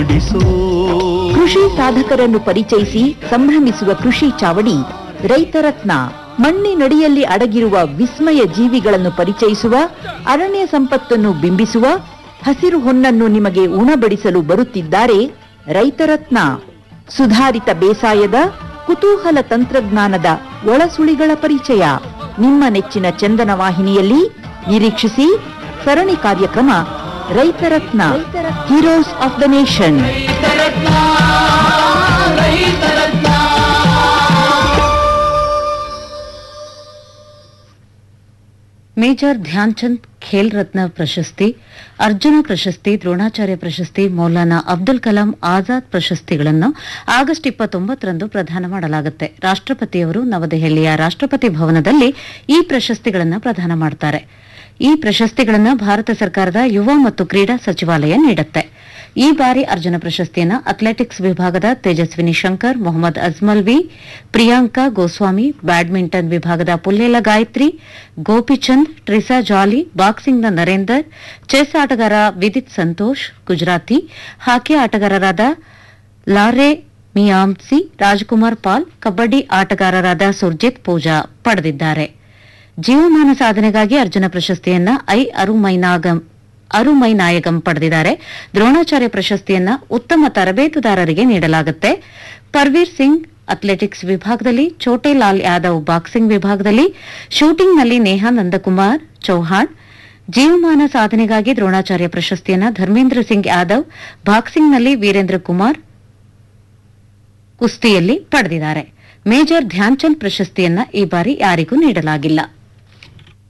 ಕೃಷಿ ಸಾಧಕರನ್ನು ಪರಿಚಯಿಸಿ ಸಂಭ್ರಮಿಸುವ ಕೃಷಿ ಚಾವಡಿ ರೈತರತ್ನ. ಮಣ್ಣಿನಡಿಯಲ್ಲಿ ಅಡಗಿರುವ ವಿಸ್ಮಯ ಜೀವಿಗಳನ್ನು ಪರಿಚಯಿಸುವ, ಅರಣ್ಯ ಸಂಪತ್ತನ್ನು ಬಿಂಬಿಸುವ, ಹಸಿರು ಹೊನ್ನನ್ನು ನಿಮಗೆ ಉಣಬಡಿಸಲು ಬರುತ್ತಿದ್ದಾರೆ ರೈತರತ್ನ. ಸುಧಾರಿತ ಬೇಸಾಯದ ಕುತೂಹಲ ತಂತ್ರಜ್ಞಾನದ ಒಳಸುಳಿಗಳ ಪರಿಚಯ ನಿಮ್ಮ ನೆಚ್ಚಿನ ಚಂದನ ವಾಹಿನಿಯಲ್ಲಿ ನಿರೀಕ್ಷಿಸಿ. ಸರಣಿ ಕಾರ್ಯಕ್ರಮ ರೈತರತ್ನ, heroes of the nation. Major Dhyan Chand Khel Ratna ಪ್ರಶಸ್ತಿ, ಅರ್ಜುನ ಪ್ರಶಸ್ತಿ, ದ್ರೋಣಾಚಾರ್ಯ ಪ್ರಶಸ್ತಿ, ಮೌಲಾನಾ ಅಬ್ದುಲ್ ಕಲಾಂ ಆಜಾದ್ ಪ್ರಶಸ್ತಿಗಳನ್ನು ಆಗಸ್ಟ್ 29ರಂದು ಪ್ರದಾನ ಮಾಡಲಾಗುತ್ತೆ. ರಾಷ್ಟ್ರಪತಿಯವರು ನವದೆಹಲಿಯ ರಾಷ್ಟ್ರಪತಿ ಭವನದಲ್ಲಿ ಈ ಪ್ರಶಸ್ತಿಗಳನ್ನು ಪ್ರದಾನ ಮಾಡುತ್ತಾರೆ. ಈ ಪ್ರಶಸ್ತಿಗಳನ್ನು ಭಾರತ ಸರ್ಕಾರದ ಯುವ ಮತ್ತು ಕ್ರೀಡಾ ಸಚಿವಾಲಯ ನೀಡುತ್ತೆ. ಈ ಬಾರಿ ಅರ್ಜುನ ಪ್ರಶಸ್ತಿಯನ್ನು ಅಥ್ಲೆಟಿಕ್ಸ್ ವಿಭಾಗದ ತೇಜಸ್ವಿನಿ ಶಂಕರ್, ಮೊಹಮ್ಮದ್ ಅಜ್ಮಲ್ ವಿ, ಪ್ರಿಯಾಂಕಾ ಗೋಸ್ವಾಮಿ, ಬ್ಯಾಡ್ಮಿಂಟನ್ ವಿಭಾಗದ ಪುಲ್ಲೇಲ ಗಾಯತ್ರಿ, ಗೋಪಿಚಂದ್, ಟ್ರಿಸಾ ಜಾಲಿ, ಬಾಕ್ಸಿಂಗ್ನ ನರೇಂದರ್, ಚೆಸ್ ಆಟಗಾರ ವಿದಿತ್ ಸಂತೋಷ್ ಗುಜರಾತಿ, ಹಾಕಿ ಆಟಗಾರರಾದ ಲಾರೆ ಮಿಯಾಂಸಿ, ರಾಜ್ಕುಮಾರ್ ಪಾಲ್, ಕಬಡ್ಡಿ ಆಟಗಾರರಾದ ಸುರ್ಜಿತ್ ಪೂಜಾ ಪಡೆದಿದ್ದಾರೆ. ಜೀವಮಾನ ಸಾಧನೆಗಾಗಿ ಅರ್ಜುನ ಪ್ರಶಸ್ತಿಯನ್ನ ಅರುಮೈನಾಯಗಂ ಪಡೆದಿದ್ದಾರೆ. ದ್ರೋಣಾಚಾರ್ಯ ಪ್ರಶಸ್ತಿಯನ್ನ ಉತ್ತಮ ತರಬೇತುದಾರರಿಗೆ ನೀಡಲಾಗುತ್ತೆ. ಪರ್ವೀರ್ ಸಿಂಗ್ ಅಥ್ಲೆಟಿಕ್ಸ್ ವಿಭಾಗದಲ್ಲಿ, ಚೋಟೆಲಾಲ್ ಯಾದವ್ ಬಾಕ್ಸಿಂಗ್ ವಿಭಾಗದಲ್ಲಿ, ಶೂಟಿಂಗ್ನಲ್ಲಿ ನೇಹಾ ನಂದಕುಮಾರ್ ಚೌಹಾಣ್. ಜೀವಮಾನ ಸಾಧನೆಗಾಗಿ ದ್ರೋಣಾಚಾರ್ಯ ಪ್ರಶಸ್ತಿಯನ್ನ ಧರ್ಮೇಂದ್ರ ಸಿಂಗ್ ಯಾದವ್, ಬಾಕ್ಸಿಂಗ್ನಲ್ಲಿ ವೀರೇಂದ್ರ ಕುಮಾರ್ ಕುಸ್ತಿಯಲ್ಲಿ ಪಡೆದಿದ್ದಾರೆ. ಮೇಜರ್ ಧ್ಯಾನ್ ಚಂದ್ ಪ್ರಶಸ್ತಿಯನ್ನ ಈ ಬಾರಿ ಯಾರಿಗೂ ನೀಡಲಾಗಿಲ್ಲ.